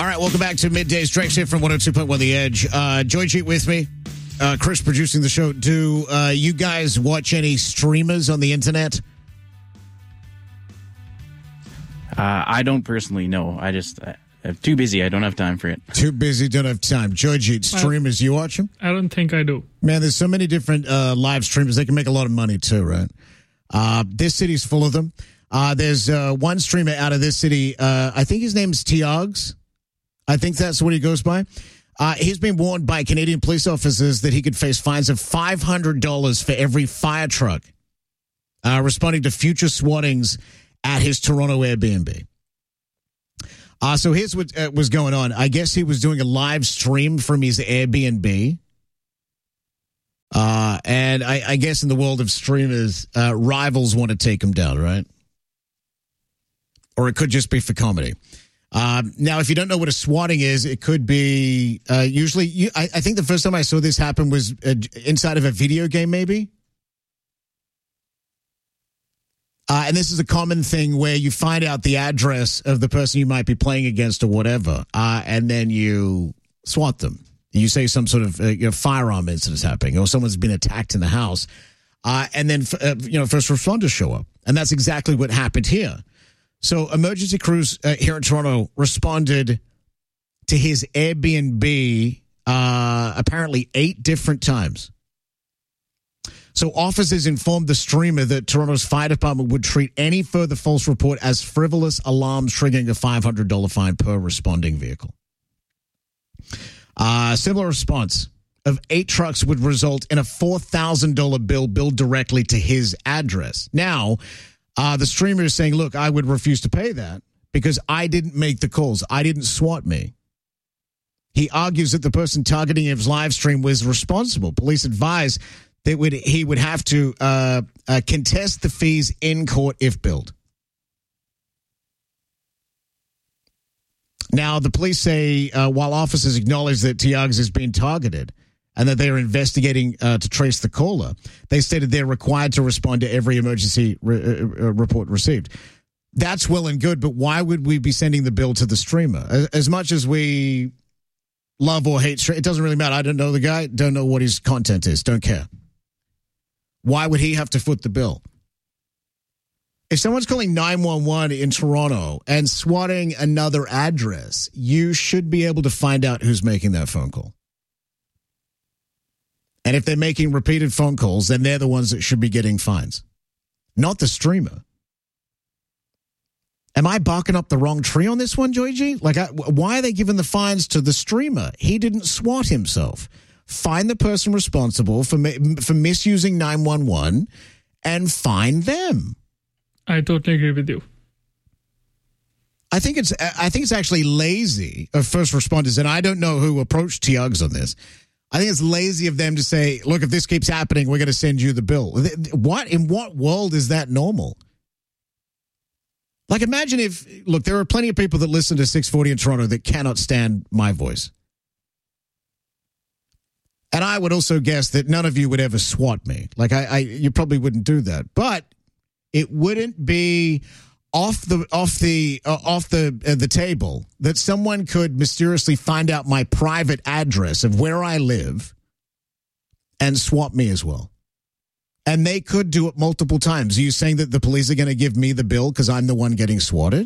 All right, welcome back to Middays. Drex here from 102.1 The Edge. Joy Cheat with me. Chris producing the show. Do you guys watch any streamers on the internet? I don't personally know. I'm too busy. I don't have time for it. Too busy, don't have time. Joy Cheat, streamers, you watch them? I don't think I do. Man, there's so many different live streamers. They can make a lot of money too, right? This city's full of them. There's one streamer out of this city. I think his name's Tiags. I think that's what he goes by. He's been warned by Canadian police officers that he could face fines of $500 for every fire truck responding to future swattings at his Toronto Airbnb. So here's what was going on. I guess he was doing a live stream from his Airbnb. And I guess in the world of streamers, rivals want to take him down, right? Or it could just be for comedy. Now, if you don't know what a swatting is, it could be usually. I think the first time I saw this happen was inside of a video game, maybe. And this is a common thing where you find out the address of the person you might be playing against or whatever, and then you swat them. You say some sort of firearm incident is happening, or someone's been attacked in the house, and then first responders show up, and that's exactly what happened here. So emergency crews here in Toronto responded to his Airbnb apparently 8 different times. So officers informed the streamer that Toronto's fire department would treat any further false report as frivolous alarms, triggering a $500 fine per responding vehicle. Similar response of 8 trucks would result in a $4,000 bill billed directly to his address. Now, the streamer is saying, look, I would refuse to pay that because I didn't make the calls. I didn't swat me. He argues that the person targeting his live stream was responsible. Police advise that he would have to contest the fees in court if billed. Now, the police say while officers acknowledge that Tiags is being targeted and that they are investigating to trace the caller, they stated they're required to respond to every emergency report received. That's well and good, but why would we be sending the bill to the streamer? As much as we love or hate, it doesn't really matter. I don't know the guy, don't know what his content is, don't care. Why would he have to foot the bill? If someone's calling 911 in Toronto and swatting another address, you should be able to find out who's making that phone call. And if they're making repeated phone calls, then they're the ones that should be getting fines, not the streamer. Am I barking up the wrong tree on this one, Joy G? Why are they giving the fines to the streamer? He didn't swat himself. Find the person responsible for misusing 911 and fine them. I totally agree with you. I think it's actually lazy of first responders, and I don't know who approached Tiags on this. I think it's lazy of them to say, look, if this keeps happening, we're going to send you the bill. In what world is that normal? Imagine there are plenty of people that listen to 640 in Toronto that cannot stand my voice. And I would also guess that none of you would ever swat me. You probably wouldn't do that. But it wouldn't be off the table that someone could mysteriously find out my private address of where I live and swat me as well. And they could do it multiple times. Are you saying that the police are going to give me the bill because I'm the one getting swatted?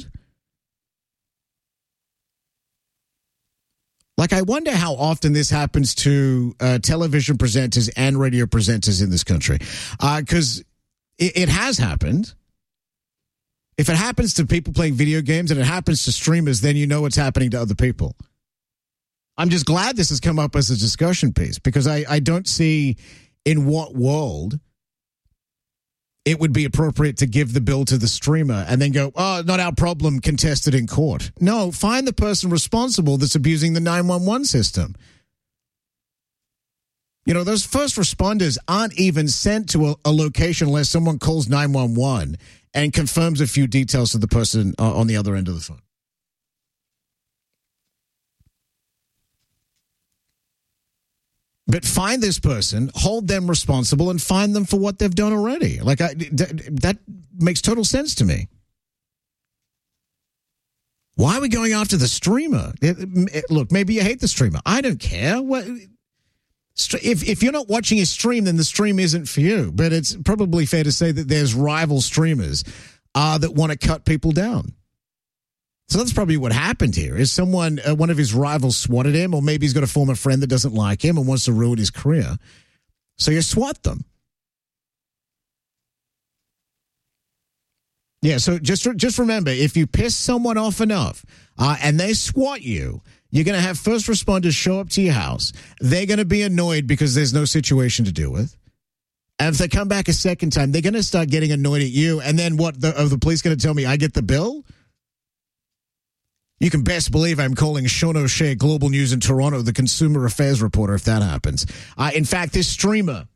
I wonder how often this happens to television presenters and radio presenters in this country. Because it has happened. If it happens to people playing video games and it happens to streamers, then you know what's happening to other people. I'm just glad this has come up as a discussion piece because I don't see in what world it would be appropriate to give the bill to the streamer and then go, oh, not our problem, contested in court. No, find the person responsible that's abusing the 911 system. Those first responders aren't even sent to a location unless someone calls 911 and confirms a few details to the person on the other end of the phone. But find this person, hold them responsible, and fine them for what they've done already. That makes total sense to me. Why are we going after the streamer? Look, maybe you hate the streamer. I don't care. If you're not watching his stream, then the stream isn't for you. But it's probably fair to say that there's rival streamers that want to cut people down. So that's probably what happened here. Is someone, one of his rivals swatted him, or maybe he's got a former friend that doesn't like him and wants to ruin his career. So you swat them. Yeah, so just remember, if you piss someone off enough and they swat you, you're going to have first responders show up to your house. They're going to be annoyed because there's no situation to deal with. And if they come back a second time, they're going to start getting annoyed at you. And then what, are the police going to tell me I get the bill? You can best believe I'm calling Sean O'Shea, Global News in Toronto, the consumer affairs reporter, if that happens. In fact, this streamer